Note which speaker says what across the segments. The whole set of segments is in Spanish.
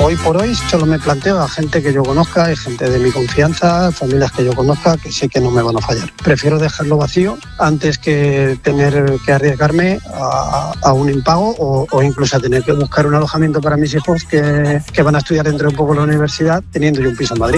Speaker 1: Hoy por hoy solo me planteo a gente que yo conozca y gente de mi confianza, familias que yo conozca, que sé que no me van a fallar. Prefiero dejarlo vacío antes que tener que arriesgarme a un impago o incluso a tener que buscar un alojamiento para mis hijos que van a estudiar dentro de un poco en la universidad, teniendo yo un piso en Madrid.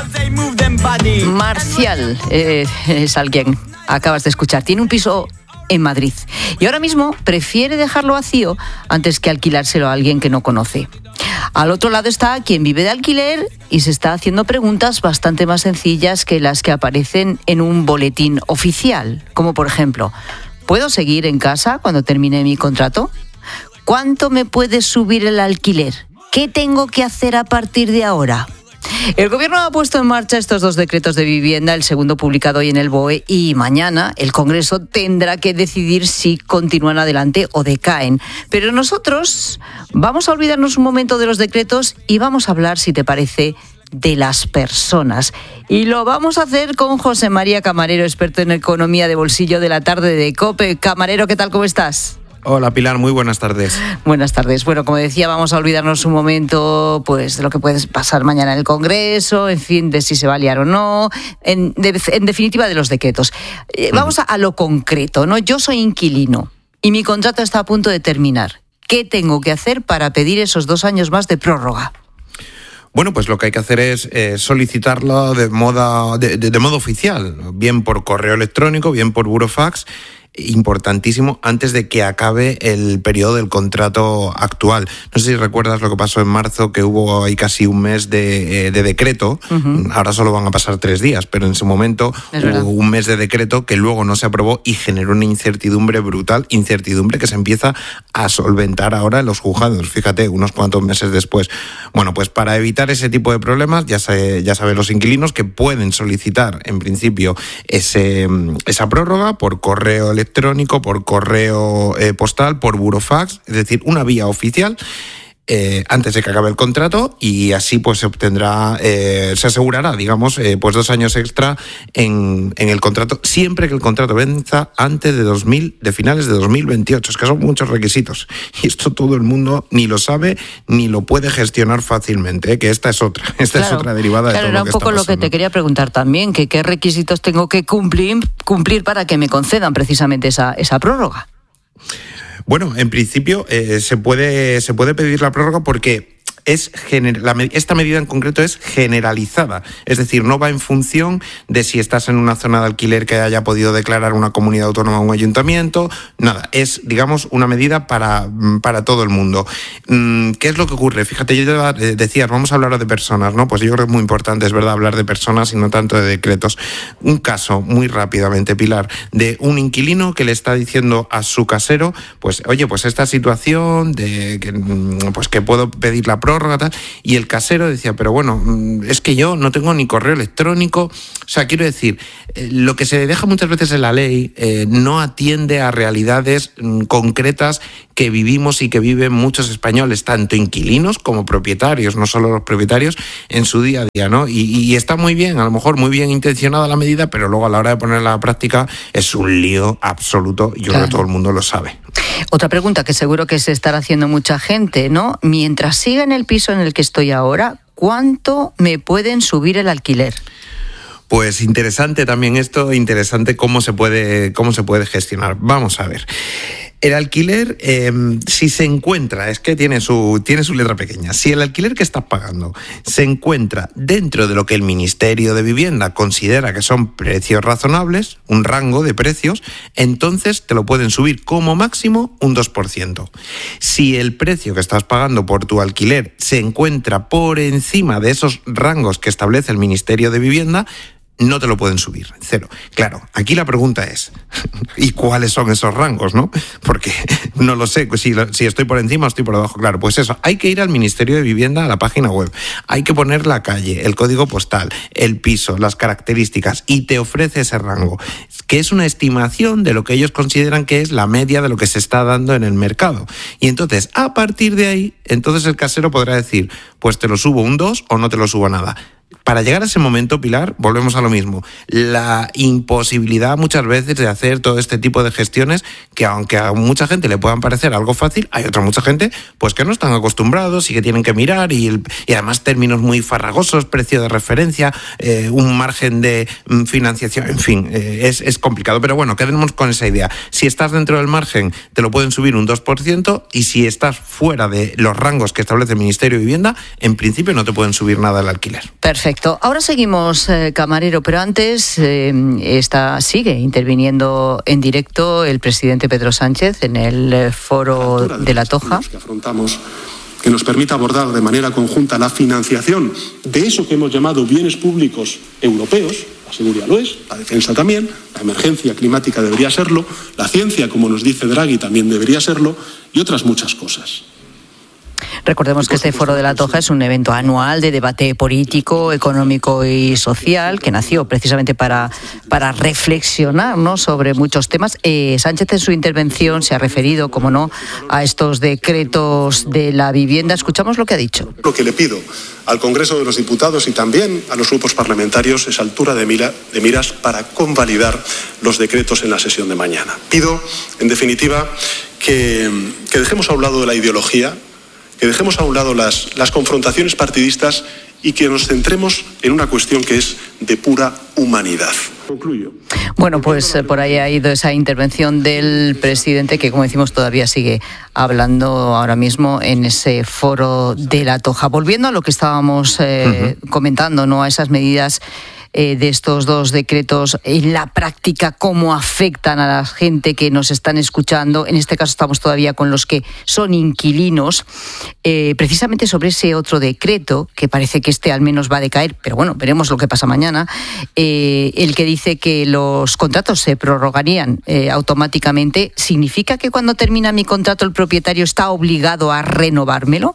Speaker 2: Marcial es alguien, acabas de escuchar, tiene un piso en Madrid y ahora mismo prefiere dejarlo vacío antes que alquilárselo a alguien que no conoce. Al otro lado está quien vive de alquiler y se está haciendo preguntas bastante más sencillas que las que aparecen en un boletín oficial, como por ejemplo, ¿puedo seguir en casa cuando termine mi contrato? ¿Cuánto me puede subir el alquiler? ¿Qué tengo que hacer a partir de ahora? El Gobierno ha puesto en marcha estos 2 decretos de vivienda, el segundo publicado hoy en el BOE, y mañana el Congreso tendrá que decidir si continúan adelante o decaen. Pero nosotros vamos a olvidarnos un momento de los decretos y vamos a hablar, si te parece, de las personas. Y lo vamos a hacer con José María Camarero, experto en economía de bolsillo de la tarde de COPE. Camarero, ¿qué tal? ¿Cómo estás?
Speaker 3: Hola Pilar, muy buenas tardes.
Speaker 2: Buenas tardes. Bueno, como decía, vamos a olvidarnos un momento pues de lo que puede pasar mañana en el Congreso, en fin, de si se va a liar o no, en definitiva de los decretos. Vamos a lo concreto, ¿no? Yo soy inquilino y mi contrato está a punto de terminar. ¿Qué tengo que hacer para pedir esos 2 años más de prórroga?
Speaker 3: Bueno, pues lo que hay que hacer es solicitarlo de modo oficial, bien por correo electrónico, bien por burofax. Importantísimo antes de que acabe el periodo del contrato actual. No sé si recuerdas lo que pasó en marzo, que hubo ahí casi un mes de decreto. Ahora solo van a pasar 3 días, pero en su momento hubo un mes de decreto que luego no se aprobó y generó una incertidumbre brutal, incertidumbre que se empieza a solventar ahora en los juzgados, fíjate, unos cuantos meses después. Bueno, pues para evitar ese tipo de problemas, ya saben los inquilinos que pueden solicitar en principio esa prórroga por correo electrónico, por correo postal, por burofax, es decir, una vía oficial antes de que acabe el contrato, y así pues se obtendrá, se asegurará, digamos, pues 2 años extra en el contrato, siempre que el contrato venza antes de finales de 2028, es que son muchos requisitos, y esto todo el mundo ni lo sabe ni lo puede gestionar fácilmente, que esta es otra derivada de todo lo que está pasando.
Speaker 2: Era un poco lo que te quería preguntar también, que qué requisitos tengo que cumplir para que me concedan precisamente esa prórroga.
Speaker 3: Bueno, en principio se puede pedir la prórroga porque esta medida en concreto es generalizada, es decir, no va en función de si estás en una zona de alquiler que haya podido declarar una comunidad autónoma o un ayuntamiento, nada, es, digamos, una medida para todo el mundo. ¿Qué es lo que ocurre? Fíjate, yo decías, vamos a hablar de personas, ¿no? Pues yo creo que es muy importante, es verdad, hablar de personas y no tanto de decretos. Un caso, muy rápidamente, Pilar, de un inquilino que le está diciendo a su casero, pues, oye, pues esta situación de que puedo pedir la prórroga, tal, y el casero decía, pero bueno, es que yo no tengo ni correo electrónico, o sea, quiero decir, lo que se deja muchas veces en la ley no atiende a realidades concretas que vivimos y que viven muchos españoles, tanto inquilinos como propietarios, no solo los propietarios, en su día a día, ¿no? Y está muy bien, a lo mejor muy bien intencionada la medida, pero luego a la hora de ponerla a la práctica es un lío absoluto, yo creo que todo el mundo lo sabe.
Speaker 2: Otra pregunta que seguro que se estará haciendo mucha gente, ¿no? Mientras siga en el piso en el que estoy ahora, ¿cuánto me pueden subir el alquiler?
Speaker 3: Pues interesante también esto, interesante cómo se puede gestionar. Vamos a ver. El alquiler, si se encuentra, es que tiene su letra pequeña, si el alquiler que estás pagando se encuentra dentro de lo que el Ministerio de Vivienda considera que son precios razonables, un rango de precios, entonces te lo pueden subir como máximo un 2%. Si el precio que estás pagando por tu alquiler se encuentra por encima de esos rangos que establece el Ministerio de Vivienda, no te lo pueden subir, 0. Claro, aquí la pregunta es, ¿y cuáles son esos rangos, no? Porque no lo sé, si estoy por encima o estoy por debajo. Claro, pues eso, hay que ir al Ministerio de Vivienda, a la página web, hay que poner la calle, el código postal, el piso, las características, y te ofrece ese rango, que es una estimación de lo que ellos consideran que es la media de lo que se está dando en el mercado. Y entonces, a partir de ahí, entonces el casero podrá decir, pues te lo subo un 2 o no te lo subo nada. Para llegar a ese momento, Pilar, volvemos a lo mismo. La imposibilidad muchas veces de hacer todo este tipo de gestiones que, aunque a mucha gente le puedan parecer algo fácil, hay otra mucha gente pues que no están acostumbrados y que tienen que mirar y además términos muy farragosos, precio de referencia, un margen de financiación, en fin, es complicado. Pero bueno, quedemos con esa idea. Si estás dentro del margen, te lo pueden subir un 2%, y si estás fuera de los rangos que establece el Ministerio de Vivienda, en principio no te pueden subir nada el alquiler.
Speaker 2: Perfecto. Ahora seguimos, Camarero, pero antes sigue interviniendo en directo el presidente Pedro Sánchez en el foro de La Toja.
Speaker 4: Que afrontamos, que nos permita abordar de manera conjunta la financiación de eso que hemos llamado bienes públicos europeos. La seguridad lo es, la defensa también, la emergencia climática debería serlo, la ciencia, como nos dice Draghi, también debería serlo, y otras muchas cosas.
Speaker 2: Recordemos que este Foro de La Toja es un evento anual de debate político, económico y social que nació precisamente para reflexionar, ¿no?, sobre muchos temas. Sánchez en su intervención se ha referido, como no, a estos decretos de la vivienda. Escuchamos lo que ha dicho.
Speaker 4: Lo que le pido al Congreso de los Diputados y también a los grupos parlamentarios es altura de miras para convalidar los decretos en la sesión de mañana. Pido, en definitiva, que dejemos a un lado la ideología, que dejemos a un lado las confrontaciones partidistas y que nos centremos en una cuestión que es de pura humanidad. Concluyo.
Speaker 2: Bueno, pues por ahí ha ido esa intervención del presidente que, como decimos, todavía sigue hablando ahora mismo en ese Foro de La Toja. Volviendo a lo que estábamos comentando, ¿no?, a esas medidas de estos dos decretos en la práctica, cómo afectan a la gente que nos están escuchando. En este caso estamos todavía con los que son inquilinos, precisamente sobre ese otro decreto, que parece que al menos va a decaer, pero bueno, veremos lo que pasa mañana, el que dice que los contratos se prorrogarían automáticamente. ¿Significa que cuando termina mi contrato el propietario está obligado a renovármelo?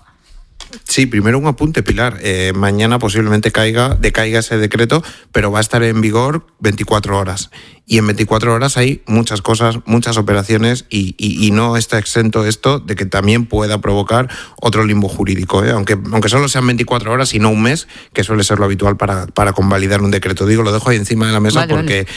Speaker 3: Sí, primero un apunte, Pilar. Mañana posiblemente decaiga ese decreto, pero va a estar en vigor 24 horas. Y en 24 horas hay muchas cosas, muchas operaciones y no está exento esto de que también pueda provocar otro limbo jurídico, ¿eh? Aunque solo sean 24 horas y no un mes, que suele ser lo habitual para convalidar un decreto. Lo dejo ahí encima de la mesa porque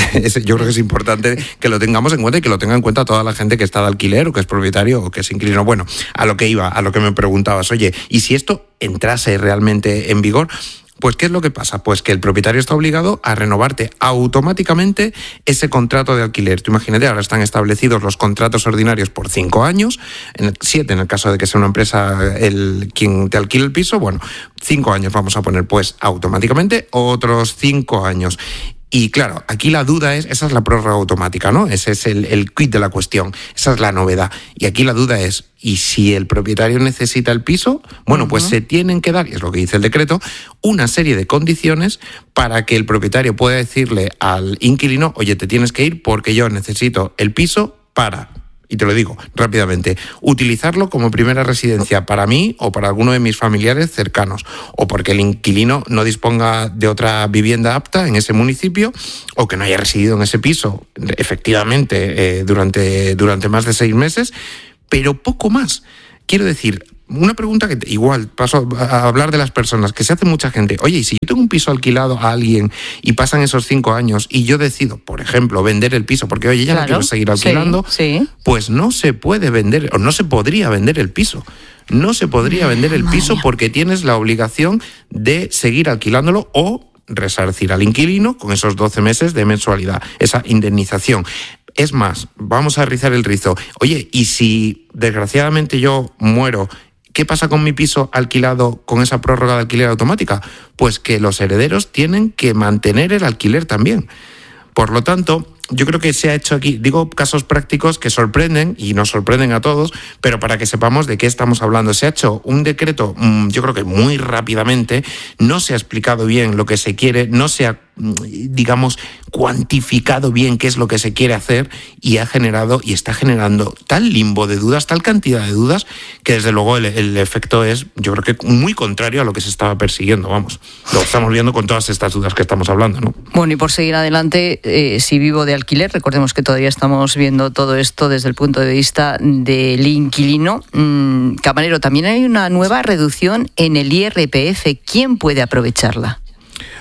Speaker 3: yo creo que es importante que lo tengamos en cuenta y que lo tenga en cuenta toda la gente que está de alquiler o que es propietario o que es inquilino. Bueno, a lo que me preguntabas, oye, ¿y si esto entrase realmente en vigor? Pues, ¿qué es lo que pasa? Pues que el propietario está obligado a renovarte automáticamente ese contrato de alquiler. Tú imagínate, ahora están establecidos los contratos ordinarios por 5 años, 7 en el caso de que sea una empresa quien te alquile el piso. Bueno, 5 años vamos a poner, pues automáticamente otros 5 años. Y claro, aquí la duda esa es la prórroga automática, ¿no? Ese es el quid de la cuestión, esa es la novedad. Y aquí la duda es, ¿y si el propietario necesita el piso? Bueno, pues se tienen que dar, y es lo que dice el decreto, una serie de condiciones para que el propietario pueda decirle al inquilino, oye, te tienes que ir porque yo necesito el piso para... Y te lo digo rápidamente, utilizarlo como primera residencia para mí o para alguno de mis familiares cercanos, o porque el inquilino no disponga de otra vivienda apta en ese municipio, o que no haya residido en ese piso efectivamente durante más de 6 meses, pero poco más. Quiero decir, una pregunta que igual paso a hablar de las personas, que se hace mucha gente. Oye, y si yo tengo un piso alquilado a alguien y pasan esos 5 años y yo decido, por ejemplo, vender el piso porque, oye, ya no quiero seguir alquilando, pues no se puede vender o no se podría vender el piso. No se podría vender el piso porque tienes la obligación de seguir alquilándolo o resarcir al inquilino con esos 12 meses de mensualidad, esa indemnización. Es más, vamos a rizar el rizo. Oye, ¿y si desgraciadamente yo muero, qué pasa con mi piso alquilado con esa prórroga de alquiler automática? Pues que los herederos tienen que mantener el alquiler también. Por lo tanto, yo creo que se ha hecho aquí, digo casos prácticos que sorprenden y nos sorprenden a todos, pero para que sepamos de qué estamos hablando. Se ha hecho un decreto, yo creo que muy rápidamente, no se ha explicado bien lo que se quiere, no se ha, digamos, cuantificado bien qué es lo que se quiere hacer y ha generado y está generando tal limbo de dudas, tal cantidad de dudas, que desde luego el efecto es, yo creo que muy contrario a lo que se estaba persiguiendo, vamos. Lo estamos viendo con todas estas dudas que estamos hablando, ¿no?
Speaker 2: Bueno, y por seguir adelante, si vivo de alquiler, recordemos que todavía estamos viendo todo esto desde el punto de vista del inquilino. Camarero, también hay una nueva reducción en el IRPF. ¿Quién puede aprovecharla?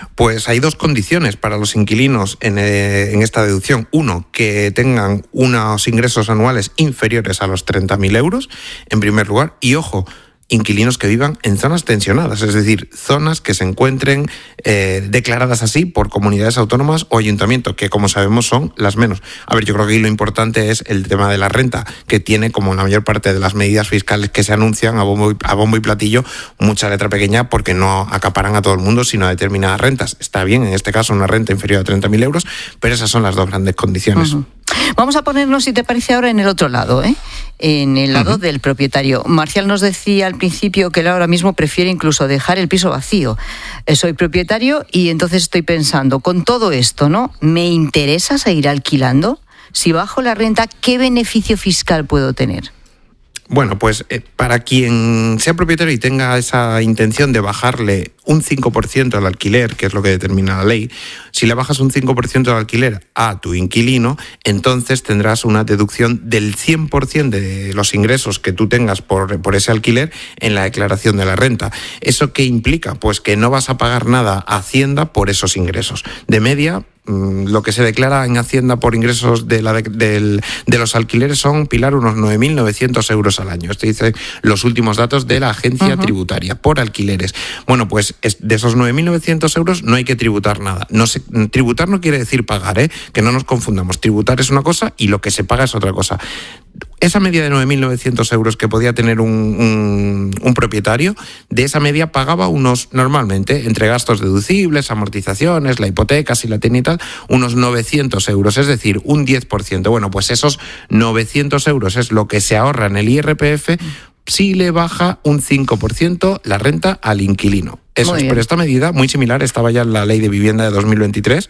Speaker 3: Pues hay dos condiciones para los inquilinos en esta deducción. Uno, que tengan unos ingresos anuales inferiores a los 30.000 euros, en primer lugar, y ojo, inquilinos que vivan en zonas tensionadas, es decir, zonas que se encuentren declaradas así por comunidades autónomas o ayuntamientos, que como sabemos son las menos. A ver, yo creo que ahí lo importante es el tema de la renta, que tiene, como la mayor parte de las medidas fiscales que se anuncian a bombo y platillo, mucha letra pequeña, porque no acaparan a todo el mundo, sino a determinadas rentas. Está bien, en este caso, una renta inferior a 30.000 euros, pero esas son las dos grandes condiciones.
Speaker 2: Uh-huh. Vamos a ponernos, si te parece, ahora en el otro lado, en el lado del propietario. Marcial nos decía al principio que él ahora mismo prefiere incluso dejar el piso vacío. Soy propietario y entonces estoy pensando, con todo esto, ¿no? ¿Me interesa seguir alquilando? Si bajo la renta, ¿qué beneficio fiscal puedo tener?
Speaker 3: Bueno, pues para quien sea propietario y tenga esa intención de bajarle un 5% al alquiler, que es lo que determina la ley, si le bajas un 5% al alquiler a tu inquilino, entonces tendrás una deducción del 100% de los ingresos que tú tengas por ese alquiler en la declaración de la renta. ¿Eso qué implica? Pues que no vas a pagar nada a Hacienda por esos ingresos. De media, lo que se declara en Hacienda por ingresos de los alquileres son, Pilar, unos 9.900 euros al año. Esto dice los últimos datos de la agencia tributaria por alquileres. Bueno, pues de esos 9.900 euros no hay que tributar nada. Tributar no quiere decir pagar, que no nos confundamos. Tributar es una cosa y lo que se paga es otra cosa. Esa media de 9.900 euros que podía tener un propietario, de esa media pagaba normalmente, entre gastos deducibles, amortizaciones, la hipoteca, si la tenía y tal, unos 900 euros, es decir, un 10%. Bueno, pues esos 900 euros es lo que se ahorra en el IRPF si le baja un 5% la renta al inquilino. Eso es, pero esta medida, muy similar, estaba ya en la Ley de Vivienda de 2023,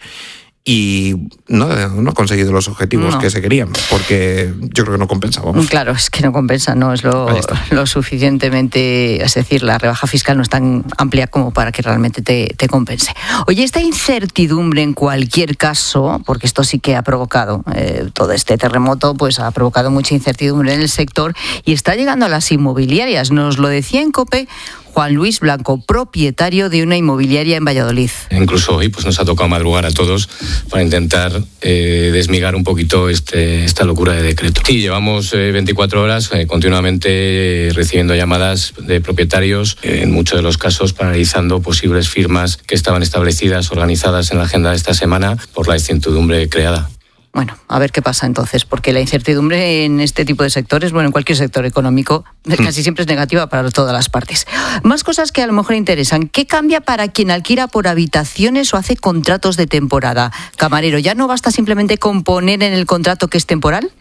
Speaker 3: y no ha conseguido los objetivos que se querían, porque yo creo que no compensa.
Speaker 2: Claro, es que no compensa, no es lo suficientemente, es decir, la rebaja fiscal no es tan amplia como para que realmente te compense. Oye, esta incertidumbre en cualquier caso, porque esto sí que ha provocado, todo este terremoto, pues ha provocado mucha incertidumbre en el sector y está llegando a las inmobiliarias. Nos lo decía en COPE Juan Luis Blanco, propietario de una inmobiliaria en Valladolid.
Speaker 5: Incluso hoy pues nos ha tocado madrugar a todos para intentar desmigar un poquito esta locura de decreto. Sí, llevamos 24 horas continuamente recibiendo llamadas de propietarios, en muchos de los casos paralizando posibles firmas que estaban establecidas, organizadas en la agenda de esta semana por la incertidumbre creada.
Speaker 2: Bueno, a ver qué pasa entonces, porque la incertidumbre en este tipo de sectores, bueno, en cualquier sector económico, casi siempre es negativa para todas las partes. Más cosas que a lo mejor interesan. ¿Qué cambia para quien alquila por habitaciones o hace contratos de temporada? Camarero, ¿ya no basta simplemente con poner en el contrato que es temporal?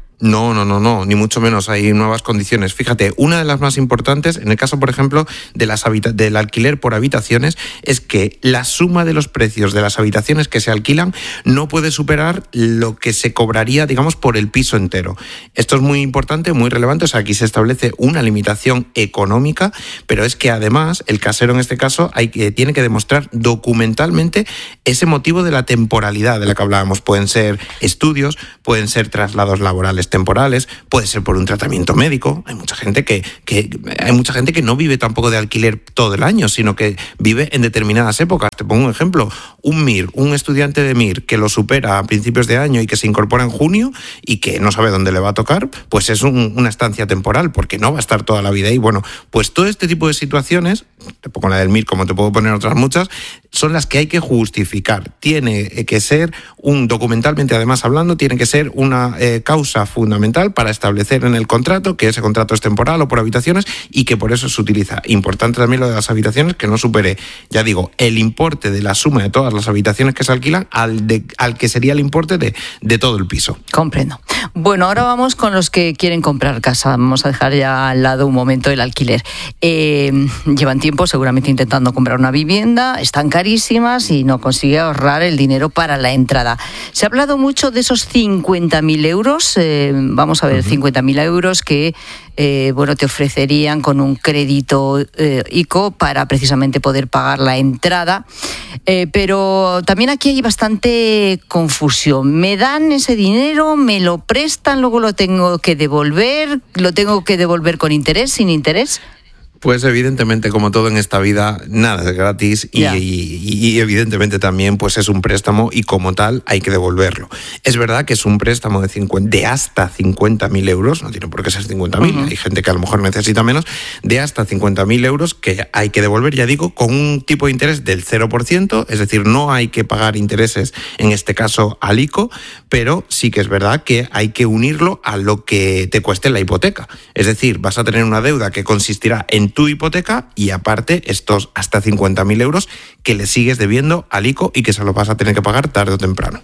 Speaker 3: No, ni mucho menos. Hay nuevas condiciones. Fíjate, una de las más importantes, en el caso, por ejemplo, del alquiler por habitaciones, es que la suma de los precios de las habitaciones que se alquilan no puede superar lo que se cobraría, digamos, por el piso entero. Esto es muy importante, muy relevante. O sea, aquí se establece una limitación económica, pero es que además el casero, en este caso, tiene que demostrar documentalmente ese motivo de la temporalidad de la que hablábamos. Pueden ser estudios, pueden ser traslados laborales temporales, puede ser por un tratamiento médico. Hay mucha gente que no vive tampoco de alquiler todo el año, sino que vive en determinadas épocas. Te pongo un ejemplo, un estudiante de MIR que lo supera a principios de año y que se incorpora en junio y que no sabe dónde le va a tocar, pues es una estancia temporal, porque no va a estar toda la vida ahí. Bueno, pues todo este tipo de situaciones, te pongo la del MIR como te puedo poner otras muchas, son las que hay que justificar. Tiene que ser documentalmente, además hablando, tiene que ser una causa fundamental para establecer en el contrato que ese contrato es temporal o por habitaciones y que por eso se utiliza. Importante también lo de las habitaciones, que no supere, ya digo, el importe de la suma de todas las habitaciones que se alquilan al que sería el importe de todo el piso.
Speaker 2: Comprendo. Bueno, ahora vamos con los que quieren comprar casa. Vamos a dejar ya al lado un momento el alquiler. Llevan tiempo seguramente intentando comprar una vivienda, están carísimas y no consigue ahorrar el dinero para la entrada. Se ha hablado mucho de esos 50.000 euros, vamos a ver, 50.000 euros que te ofrecerían con un crédito ICO para precisamente poder pagar la entrada. Pero también aquí hay bastante confusión. ¿Me dan ese dinero? ¿Me lo prestan? ¿Luego lo tengo que devolver? ¿Lo tengo que devolver con interés, sin interés?
Speaker 3: Pues evidentemente, como todo en esta vida, nada es gratis y evidentemente también pues es un préstamo y como tal hay que devolverlo. Es verdad que es un préstamo de hasta 50.000 euros, no tiene por qué ser 50.000, hay gente que a lo mejor necesita menos, de hasta 50.000 euros que hay que devolver, ya digo, con un tipo de interés del 0%, es decir, no hay que pagar intereses, en este caso al ICO, pero sí que es verdad que hay que unirlo a lo que te cueste la hipoteca. Es decir, vas a tener una deuda que consistirá en tu hipoteca y aparte estos hasta 50.000 euros que le sigues debiendo al ICO y que se lo vas a tener que pagar tarde o temprano.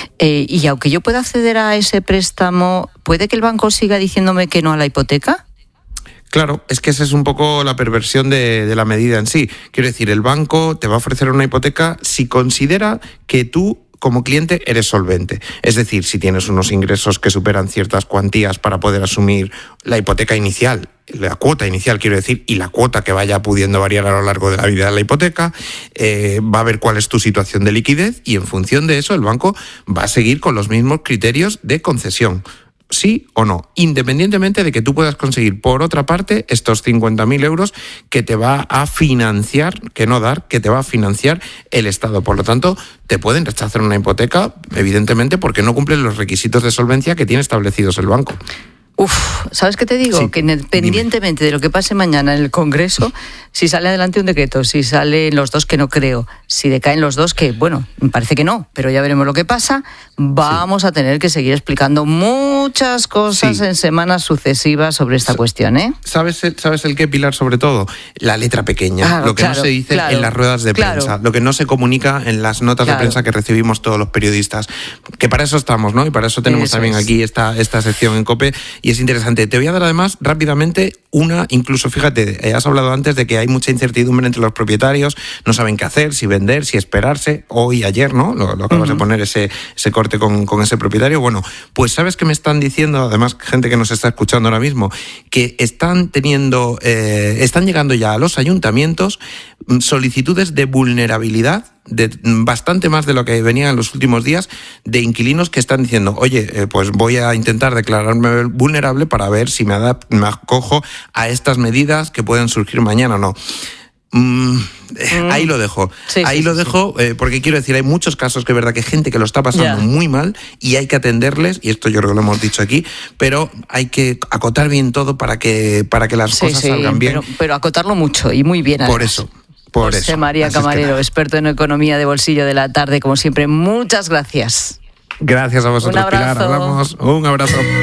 Speaker 2: Y aunque yo pueda acceder a ese préstamo, ¿puede que el banco siga diciéndome que no a la hipoteca?
Speaker 3: Claro, es que esa es un poco la perversión de la medida en sí. Quiero decir, el banco te va a ofrecer una hipoteca si considera que tú como cliente eres solvente. Es decir, si tienes unos ingresos que superan ciertas cuantías para poder asumir la hipoteca inicial, la cuota inicial quiero decir, y la cuota que vaya pudiendo variar a lo largo de la vida de la hipoteca, va a ver cuál es tu situación de liquidez y en función de eso el banco va a seguir con los mismos criterios de concesión. Sí o no, independientemente de que tú puedas conseguir por otra parte estos 50.000 euros que te va a financiar, que no dar, que te va a financiar el Estado. Por lo tanto, te pueden rechazar una hipoteca, evidentemente, porque no cumplen los requisitos de solvencia que tiene establecidos el banco.
Speaker 2: ¿Sabes qué te digo?
Speaker 3: Sí,
Speaker 2: que independientemente de lo que pase mañana en el Congreso, si sale adelante un decreto, si salen los dos, que no creo, si decaen los dos, que bueno, me parece que no, pero ya veremos lo que pasa, vamos a tener que seguir explicando muchas cosas en semanas sucesivas sobre esta cuestión, ¿eh?
Speaker 3: ¿Sabes el qué, Pilar? Sobre todo, la letra pequeña, lo que no se dice en las ruedas de prensa, lo que no se comunica en las notas de prensa que recibimos todos los periodistas, que para eso estamos, ¿no? Y para eso tenemos también aquí esta sección en COPE. Y es interesante. Te voy a dar además rápidamente incluso fíjate, has hablado antes de que hay mucha incertidumbre entre los propietarios, no saben qué hacer, si vender, si esperarse, hoy, ayer, ¿no? Lo acabas de poner ese corte con ese propietario. Bueno, pues sabes que me están diciendo, además gente que nos está escuchando ahora mismo, que están llegando ya a los ayuntamientos solicitudes de vulnerabilidad, de bastante más de lo que venían en los últimos días, de inquilinos que están diciendo, oye, pues voy a intentar declararme vulnerable para ver si me acojo a estas medidas que pueden surgir mañana o no. Ahí lo dejo. Porque quiero decir, hay muchos casos que es verdad que hay gente que lo está pasando muy mal y hay que atenderles, y esto yo creo que lo hemos dicho aquí, pero hay que acotar bien todo para que las cosas salgan bien.
Speaker 2: Pero acotarlo mucho y muy bien.
Speaker 3: Por eso.
Speaker 2: José María Camarero, experto en economía de bolsillo de la tarde, como siempre, muchas gracias.
Speaker 3: Gracias a vosotros, Pilar. Hablamos. Un abrazo.